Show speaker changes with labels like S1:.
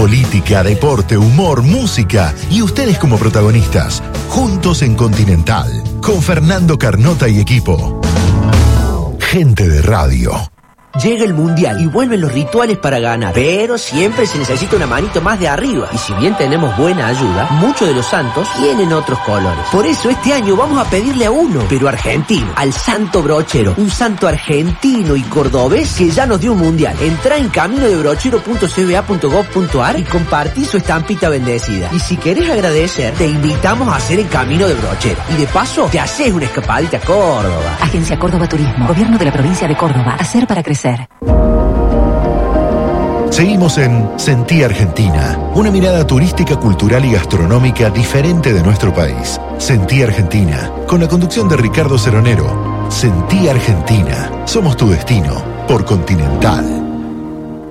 S1: Política, deporte, humor, música y ustedes como protagonistas. Juntos en Continental, con Fernando Carnota y equipo. Gente de radio.
S2: Llega el Mundial y vuelven los rituales para ganar, pero siempre se necesita una manito más de arriba. Y si bien tenemos buena ayuda, muchos de los santos tienen otros colores. Por eso este año vamos a pedirle a uno, pero argentino, al Santo Brochero, un santo argentino y cordobés que ya nos dio un Mundial. Entrá en caminodebrochero.cba.gov.ar y compartí su estampita bendecida. Y si querés agradecer, te invitamos a hacer el Camino de Brochero. Y de paso, te haces una escapadita a Córdoba.
S3: Agencia Córdoba Turismo, Gobierno de la Provincia de Córdoba. Hacer para crecer.
S1: Seguimos en Sentí Argentina, una mirada turística, cultural y gastronómica diferente de nuestro país. Sentí Argentina, con la conducción de Ricardo Ceronero. Sentí Argentina, somos tu destino, por Continental.